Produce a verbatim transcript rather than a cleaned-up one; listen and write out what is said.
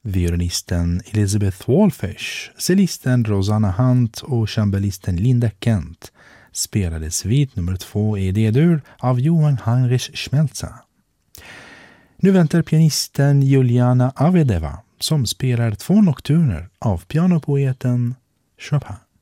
Violinisten Elizabeth Walfish, cellisten Rosanna Hunt och cembbalisten Linda Kent spelade svit nummer två i D-dur av Johann Heinrich Schmelzer. Nu väntar pianisten Juliana Avedeva som spelar två nokturner av pianopoeten Chopin.